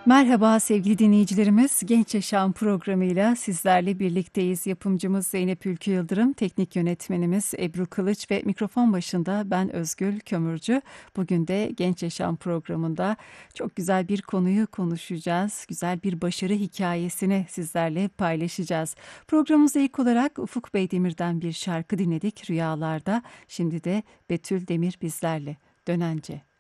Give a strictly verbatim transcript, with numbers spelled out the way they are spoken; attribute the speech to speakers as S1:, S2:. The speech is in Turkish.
S1: Merhaba sevgili dinleyicilerimiz. Genç Yaşam programıyla sizlerle birlikteyiz. Yapımcımız Zeynep Ülkü Yıldırım, teknik yönetmenimiz Ebru Kılıç ve mikrofon başında ben Özgül Kömürcü. Bugün de Genç Yaşam programında çok güzel bir konuyu konuşacağız. Güzel bir başarı hikayesini sizlerle paylaşacağız. Programımıza ilk olarak Ufuk Beydemir'den bir şarkı dinledik Rüyalarda. Şimdi de Betül Demir bizlerle. Dönence.